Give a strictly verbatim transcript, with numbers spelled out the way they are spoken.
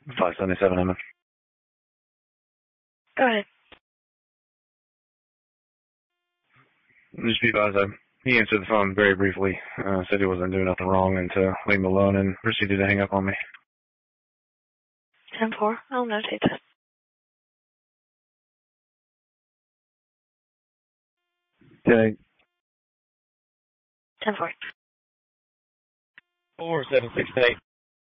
five seventy-seven, Emmett. Go ahead. Just be advised, I, he answered the phone very briefly, uh, said he wasn't doing nothing wrong and to leave him alone and proceeded to hang up on me. ten four. I'll notate this. Okay. ten four. four seven six eight.